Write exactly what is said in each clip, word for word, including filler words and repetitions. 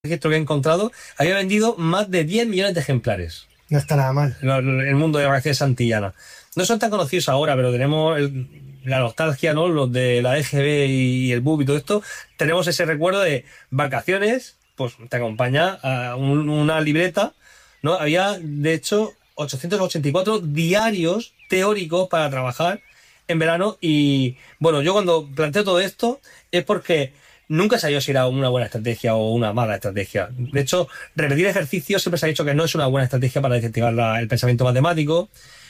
registro que he encontrado, había vendido más de diez millones de ejemplares. No está nada mal. El mundo de vacaciones santillana. No son tan conocidos ahora, pero tenemos el, la nostalgia, ¿no? Los de la E G B y el B U P y todo esto. Tenemos ese recuerdo de vacaciones, pues te acompaña a un, una libreta, ¿no? Había, de hecho, ochocientos ochenta y cuatro diarios teóricos para trabajar en verano. Y bueno, yo cuando planteo todo esto es porque nunca se ha sabido si era una buena estrategia o una mala estrategia. De hecho, repetir ejercicios siempre se ha dicho que no es una buena estrategia para incentivar la, el pensamiento matemático.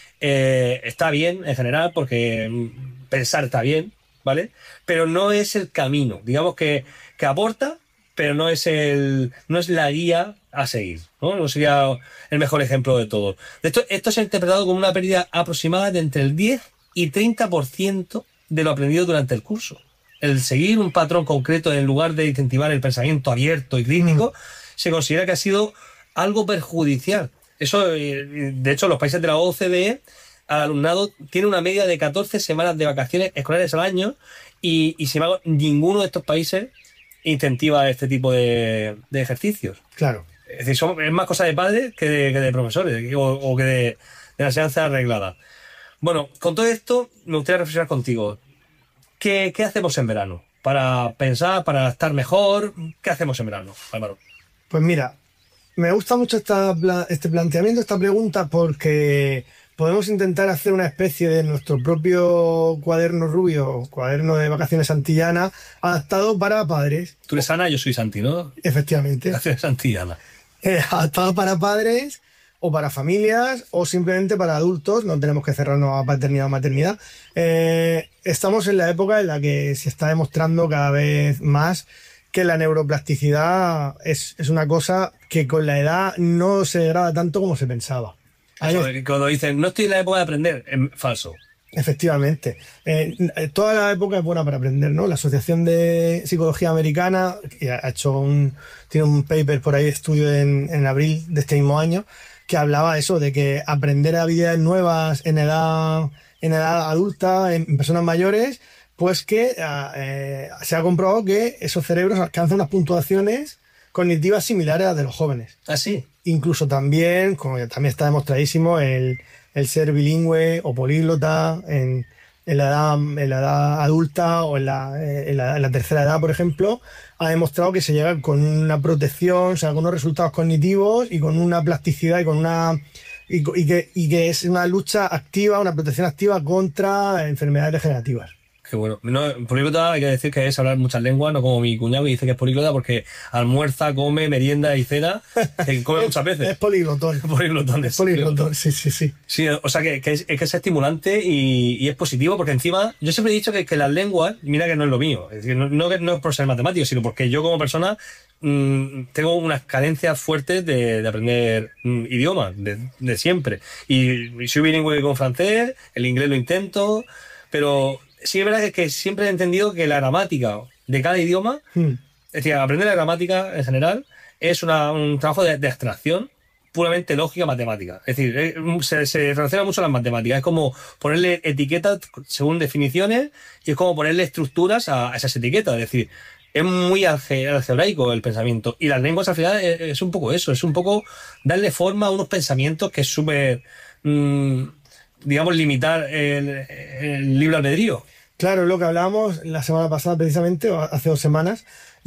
Eh, está bien en general porque pensar está bien, ¿vale? Pero no es el camino. Digamos que, que aporta, pero no es el no es la guía a seguir, ¿no? No sería el mejor ejemplo de todo. De hecho, esto se ha interpretado como una pérdida aproximada de entre el diez y treinta por ciento de lo aprendido durante el curso. El seguir un patrón concreto en lugar de incentivar el pensamiento abierto y crítico, se considera que ha sido algo perjudicial. Eso, de hecho, los países de la O C D E, al alumnado tiene una media de catorce semanas de vacaciones escolares al año y, y sin embargo, ninguno de estos países incentiva este tipo de, de ejercicios. Claro. Es decir, son, es más cosa de padres que de, que de profesores o, o que de, de la enseñanza arreglada. Bueno, con todo esto, me gustaría reflexionar contigo. ¿Qué, ¿Qué hacemos en verano? Para pensar, para estar mejor, ¿qué hacemos en verano, Álvaro? Pues mira, me gusta mucho esta, este planteamiento, esta pregunta, porque podemos intentar hacer una especie de nuestro propio cuaderno rubio, cuaderno de vacaciones santillana, adaptado para padres. Tú eres Ana, yo soy Santi, ¿no? Efectivamente. Vacaciones santillana. Eh, adaptado para padres o para familias o simplemente para adultos, no tenemos que cerrarnos a paternidad o maternidad. Eh, estamos en la época en la que se está demostrando cada vez más que la neuroplasticidad es, es una cosa que con la edad no se degrada tanto como se pensaba. Eso, cuando dicen, no estoy en la época de aprender, es falso. Efectivamente. Eh, toda la época es buena para aprender, ¿no? La Asociación de Psicología Americana que ha hecho un, tiene un paper por ahí, estudio en, en abril de este mismo año, que hablaba eso, de que aprender habilidades nuevas en edad, en edad adulta, en personas mayores, pues que eh, se ha comprobado que esos cerebros alcanzan unas puntuaciones cognitivas similares a las de los jóvenes. ¿Ah, sí? Incluso también, como también está demostradísimo, el, el ser bilingüe o políglota en, en, la edad, en la edad adulta o en la, en, la, en la tercera edad, por ejemplo, ha demostrado que se llega con una protección, o sea, con unos resultados cognitivos y con una plasticidad y con una y, y, que, y que es una lucha activa, una protección activa contra enfermedades degenerativas. Qué bueno. No, políglota hay que decir que es hablar muchas lenguas, no como mi cuñado que dice que es políglota porque almuerza, come, merienda y cena, que come muchas veces. Es poliglotón. Poliglotón. Es poliglotón, sí, sí, sí. Sí, o sea que, que, es, que es estimulante y, y es positivo porque encima, yo siempre he dicho que, que las lenguas, mira que no es lo mío, es decir, no, no, no es por ser matemático, sino porque yo como persona mmm, tengo unas carencias fuertes de, de aprender mmm, idiomas, de, de siempre. Y, y soy bilingüe con francés, el inglés lo intento, pero sí es verdad que, que siempre he entendido que la gramática de cada idioma, mm. es decir, aprender la gramática en general, es una, un trabajo de, de abstracción puramente lógica matemática. Es decir, se, se relaciona mucho a las matemáticas. Es como ponerle etiquetas según definiciones y es como ponerle estructuras a, a esas etiquetas. Es decir, es muy alge, algebraico el pensamiento. Y las lenguas al final es, es un poco eso. Es un poco darle forma a unos pensamientos que es súper, mmm, digamos, limitar el, el libre albedrío. Claro, lo que hablábamos la semana pasada precisamente, o hace dos semanas,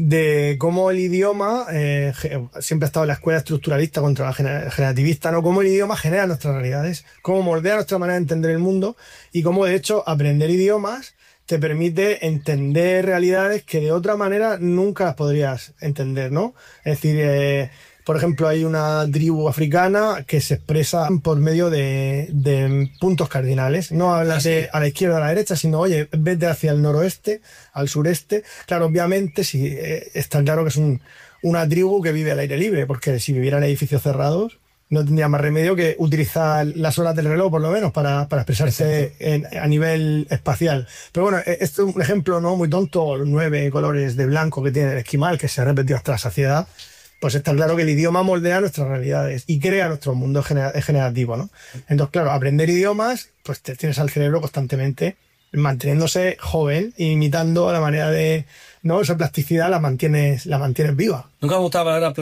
de cómo el idioma, eh, siempre ha estado en la escuela estructuralista contra la generativista, ¿no? Cómo el idioma genera nuestras realidades, cómo moldea nuestra manera de entender el mundo y cómo, de hecho, aprender idiomas te permite entender realidades que de otra manera nunca las podrías entender, ¿no? Es decir, eh, por ejemplo, hay una tribu africana que se expresa por medio de, de puntos cardinales. No hablas de a la izquierda o a la derecha, sino, oye, vete hacia el noroeste, al sureste. Claro, obviamente, sí, eh, está claro que es un, una tribu que vive al aire libre, porque si viviera en edificios cerrados, no tendría más remedio que utilizar las horas del reloj, por lo menos, para, para expresarse en, a nivel espacial. Pero bueno, este es un ejemplo no muy tonto, los nueve colores de blanco que tiene el esquimal, que se ha repetido hasta la saciedad. Pues está claro que el idioma moldea nuestras realidades y crea nuestro mundo generativo, ¿no? Entonces, claro, aprender idiomas, pues te tienes al cerebro constantemente manteniéndose joven, imitando la manera de, ¿no? Esa plasticidad la mantienes, la mantienes viva. Nunca me gustaba la palabra